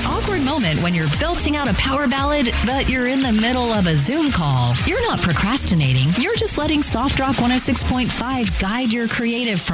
awkward moment when you're belting out a power ballad, but you're in the middle of a Zoom call. You're not procrastinating. You're just letting Soft Rock 106.5 guide your creative